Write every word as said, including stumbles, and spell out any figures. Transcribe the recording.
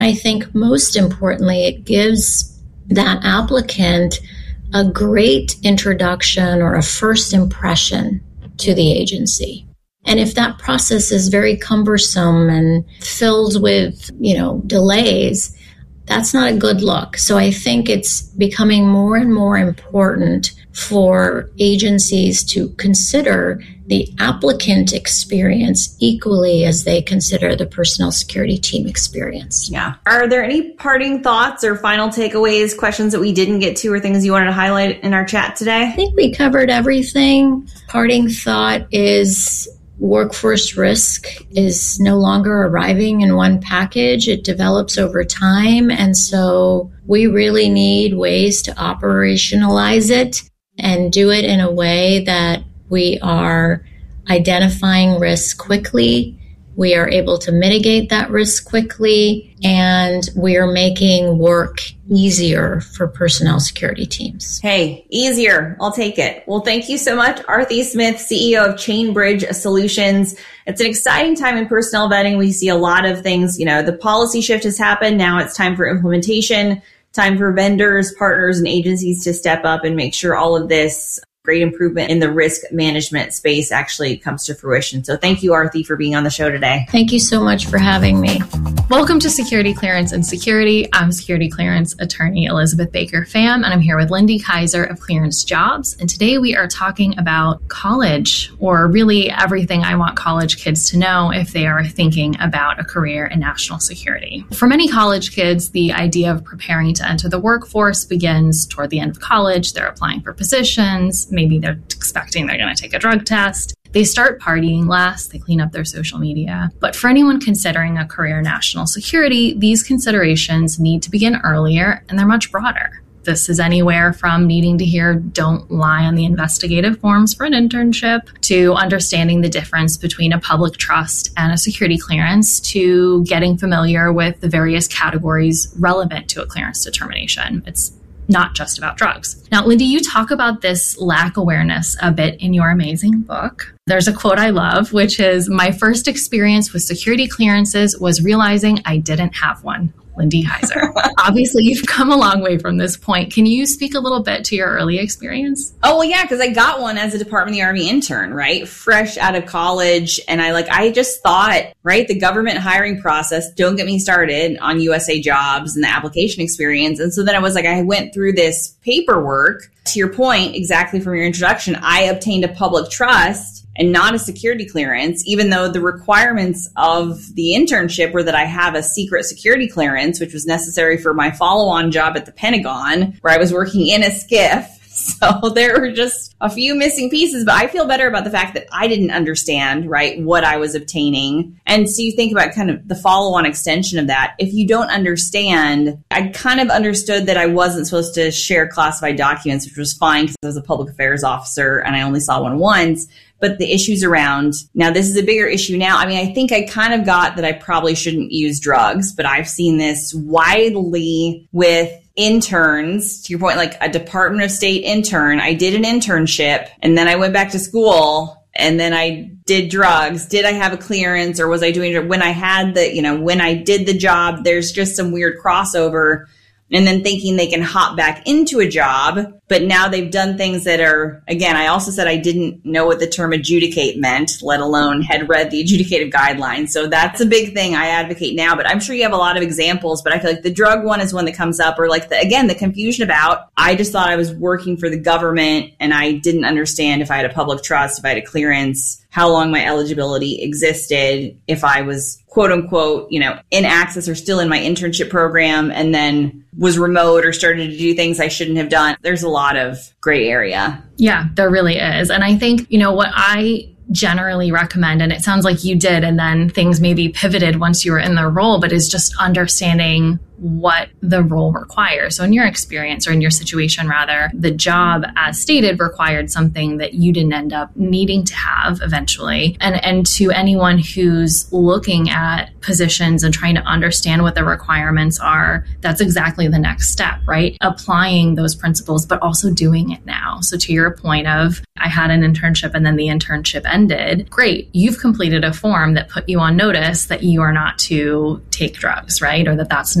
I think most importantly, it gives that applicant a great introduction or a first impression to the agency. And if that process is very cumbersome and filled with, you know, delays, that's not a good look. So I think it's becoming more and more important for agencies to consider the applicant experience equally as they consider the personnel security team experience. Yeah. Are there any parting thoughts or final takeaways, questions that we didn't get to, or things you wanted to highlight in our chat today? I think we covered everything. Parting thought is workforce risk is no longer arriving in one package. It develops over time. And so we really need ways to operationalize it and do it in a way that we are identifying risk quickly, we are able to mitigate that risk quickly, and we are making work easier for personnel security teams. Hey, easier. I'll take it. Well, thank you so much, Arthi Smith, C E O of Chainbridge Solutions. It's an exciting time in personnel vetting. We see a lot of things. You know, the policy shift has happened. Now it's time for implementation, time for vendors, partners, and agencies to step up and make sure all of this great improvement in the risk management space actually comes to fruition. So thank you, Arthi, for being on the show today. Thank you so much for having me. Welcome to Security Clearance and Security. I'm Security Clearance attorney Elizabeth Baker Pham, and I'm here with Lindy Kaiser of Clearance Jobs. And today we are talking about college, or really everything I want college kids to know if they are thinking about a career in national security. For many college kids, the idea of preparing to enter the workforce begins toward the end of college. They're applying for positions. Maybe they're expecting they're going to take a drug test. They start partying less, they clean up their social media. But for anyone considering a career in national security, these considerations need to begin earlier, and they're much broader. This is anywhere from needing to hear "don't lie on the investigative forms for an internship" to understanding the difference between a public trust and a security clearance, to getting familiar with the various categories relevant to a clearance determination. It's not just about drugs. Now, Lindy, you talk about this lack awareness a bit in your amazing book. There's a quote I love, which is, "My first experience with security clearances was realizing I didn't have one." Lindy Kaiser. Obviously, you've come a long way from this point. Can you speak a little bit to your early experience? Oh, well, yeah, because I got one as a Department of the Army intern, right? Fresh out of college. And I like, I just thought, right, the government hiring process, don't get me started on U S A Jobs and the application experience. And so then I was like, I went through this paperwork. To your point, exactly from your introduction, I obtained a public trust and not a security clearance, even though the requirements of the internship were that I have a secret security clearance, which was necessary for my follow-on job at the Pentagon, where I was working in a skiff. So there were just a few missing pieces, but I feel better about the fact that I didn't understand, right, what I was obtaining. And so you think about kind of the follow-on extension of that. If you don't understand, I kind of understood that I wasn't supposed to share classified documents, which was fine because I was a public affairs officer and I only saw one once. But the issues around, now this is a bigger issue now. I mean, I think I kind of got that I probably shouldn't use drugs, but I've seen this widely with interns, to your point, like a Department of State intern. I did an internship and then I went back to school and then I did drugs. Did I have a clearance, or was I doing it when I had the, you know, when I did the job? There's just some weird crossover. And then thinking they can hop back into a job, but now they've done things that are, again, I also said I didn't know what the term adjudicate meant, let alone had read the adjudicative guidelines. So that's a big thing I advocate now, but I'm sure you have a lot of examples, but I feel like the drug one is one that comes up, or like, the, again, the confusion about, I just thought I was working for the government and I didn't understand if I had a public trust, if I had a clearance, how long my eligibility existed, if I was quote unquote, you know, in access or still in my internship program and then was remote or started to do things I shouldn't have done. There's a lot of gray area. Yeah, there really is. And I think, you know, what I generally recommend, and it sounds like you did, and then things maybe pivoted once you were in the role, but is just understanding what the role requires. So in your experience, or in your situation rather, the job as stated required something that you didn't end up needing to have eventually. And and to anyone who's looking at positions and trying to understand what the requirements are, that's exactly the next step, right? Applying those principles, but also doing it now. So to your point of I had an internship and then the internship ended. Great. You've completed a form that put you on notice that you are not to take drugs, right? Or that that's